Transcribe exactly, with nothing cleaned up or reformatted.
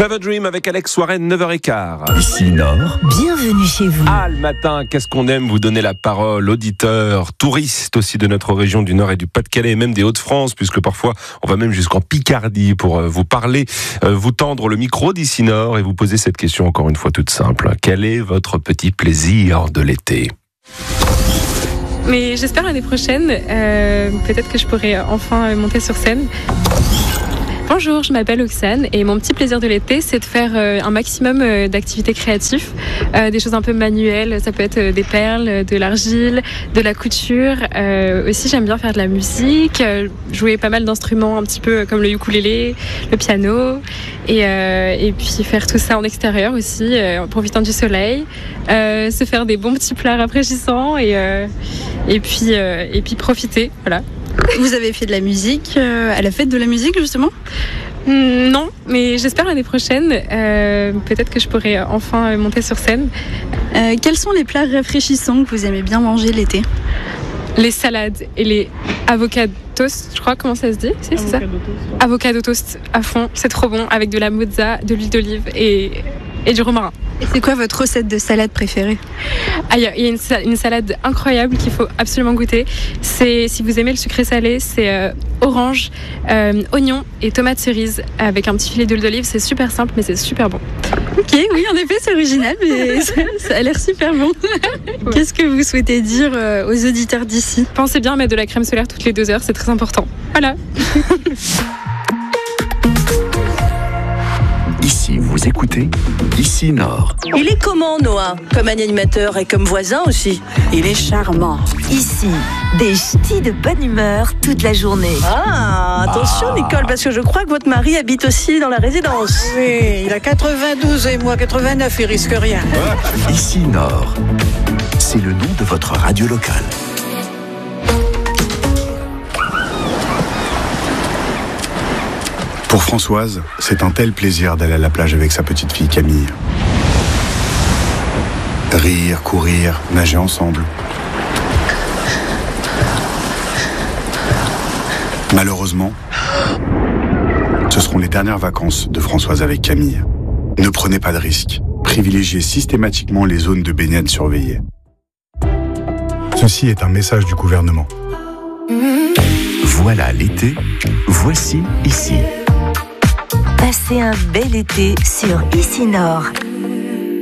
Fever Dream avec Alex Warren, neuf heures quinze. Ici Nord. Bienvenue chez vous. Ah, le matin, qu'est-ce qu'on aime vous donner la parole, auditeurs, touristes aussi de notre région du Nord et du Pas-de-Calais et même des Hauts-de-France, puisque parfois on va même jusqu'en Picardie pour vous parler, vous tendre le micro d'Ici Nord et vous poser cette question encore une fois toute simple. Quel est votre petit plaisir de l'été ? Mais j'espère l'année prochaine, euh, peut-être que je pourrai enfin monter sur scène. Bonjour, je m'appelle Oxane et mon petit plaisir de l'été, c'est de faire euh, un maximum euh, d'activités créatives, euh, des choses un peu manuelles, ça peut être euh, des perles, de l'argile, de la couture. Euh, aussi, j'aime bien faire de la musique, euh, jouer pas mal d'instruments un petit peu comme le ukulélé, le piano, et, euh, et puis faire tout ça en extérieur aussi, euh, en profitant du soleil, euh, se faire des bons petits plats rafraîchissants et, euh, et, puis, euh, et puis profiter, voilà. Vous avez fait de la musique euh, à la fête de la musique justement ? mmh, Non, mais j'espère l'année prochaine, euh, peut-être que je pourrai enfin monter sur scène. Euh, quels sont les plats rafraîchissants que vous aimez bien manger l'été ? Les salades et les avocado toast, je crois, comment ça se dit ? C'est, c'est ça ? Avocado toast à fond, c'est trop bon, avec de la mozza, de l'huile d'olive et, et du romarin. Et c'est quoi votre recette de salade préférée ? Ah, il y a, y a une, une salade incroyable qu'il faut absolument goûter. C'est, si vous aimez le sucré salé, c'est euh, orange, euh, oignon et tomates cerises avec un petit filet d'huile d'olive. C'est super simple, mais c'est super bon. Ok, oui, en effet, c'est original, mais ça, ça a l'air super bon. Ouais. Qu'est-ce que vous souhaitez dire euh, aux auditeurs d'ici ? Pensez bien à mettre de la crème solaire toutes les deux heures, c'est très important. Voilà. Ici, vous écoutez Ici Nord. Il est comment, Noah ? Comme animateur et comme voisin aussi. Il est charmant. Ici, des ch'tis de bonne humeur toute la journée. Ah, attention ah. Nicole, parce que je crois que votre mari habite aussi dans la résidence. Oui, il a quatre-vingt-douze et moi quatre-vingt-neuf, il risque rien. Ici Nord, c'est le nom de votre radio locale. Pour Françoise, c'est un tel plaisir d'aller à la plage avec sa petite fille Camille. Rire, courir, nager ensemble. Malheureusement, ce seront les dernières vacances de Françoise avec Camille. Ne prenez pas de risques. Privilégiez systématiquement les zones de baignade surveillées. Ceci est un message du gouvernement. Voilà l'été, voici Ici. Passez un bel été sur Ici Nord.